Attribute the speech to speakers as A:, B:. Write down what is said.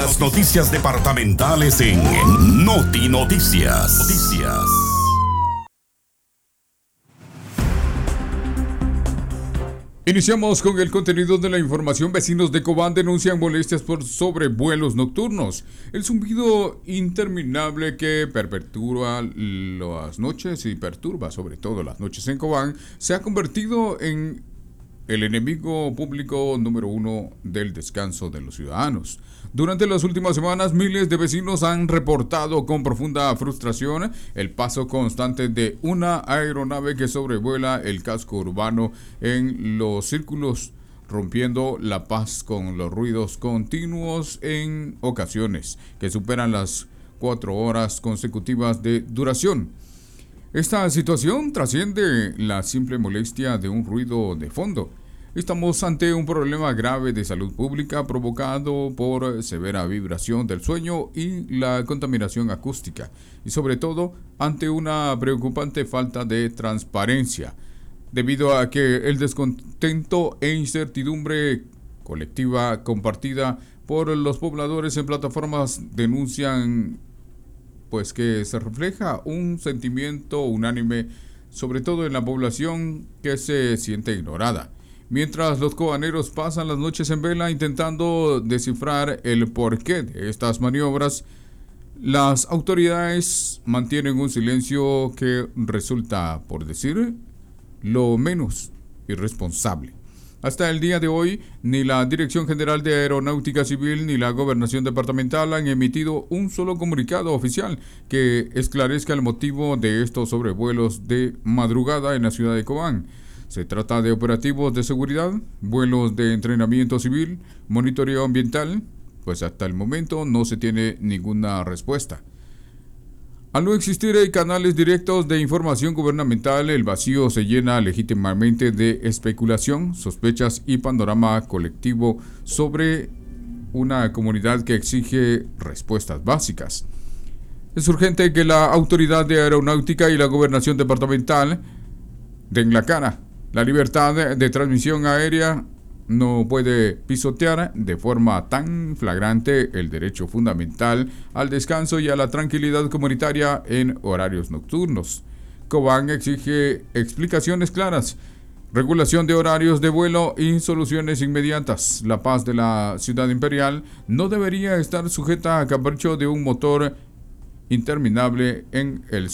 A: Las noticias departamentales en Noti Noticias.
B: Iniciamos con el contenido de la información. Vecinos de Cobán denuncian molestias por sobrevuelos nocturnos. El zumbido interminable que perturba las noches y perturba sobre todo las noches en Cobán se ha convertido en el enemigo público número uno del descanso de los ciudadanos. Durante las últimas semanas, miles de vecinos han reportado con profunda frustración el paso constante de una aeronave que sobrevuela el casco urbano en los círculos, rompiendo la paz con los ruidos continuos en ocasiones que superan las 4 horas consecutivas de duración. Esta situación trasciende la simple molestia de un ruido de fondo. Estamos ante un problema grave de salud pública provocado por severa vibración del sueño y la contaminación acústica, y sobre todo ante una preocupante falta de transparencia, debido a que el descontento e incertidumbre colectiva compartida por los pobladores en plataformas denuncian pues que se refleja un sentimiento unánime, sobre todo en la población que se siente ignorada. Mientras los cobaneros pasan las noches en vela intentando descifrar el porqué de estas maniobras, las autoridades mantienen un silencio que resulta, por decir, lo menos irresponsable. Hasta el día de hoy, ni la Dirección General de Aeronáutica Civil ni la Gobernación Departamental han emitido un solo comunicado oficial que esclarezca el motivo de estos sobrevuelos de madrugada en la ciudad de Cobán. Se trata de operativos de seguridad, vuelos de entrenamiento civil, monitoreo ambiental, pues hasta el momento no se tiene ninguna respuesta. Al no existir canales directos de información gubernamental, el vacío se llena legítimamente de especulación, sospechas y panorama colectivo sobre una comunidad que exige respuestas básicas. Es urgente que la Autoridad de Aeronáutica y la Gobernación Departamental den la cara. La libertad de transmisión aérea no puede pisotear de forma tan flagrante el derecho fundamental al descanso y a la tranquilidad comunitaria en horarios nocturnos. Cobán exige explicaciones claras, regulación de horarios de vuelo y soluciones inmediatas. La paz de la ciudad imperial no debería estar sujeta a capricho de un motor interminable en el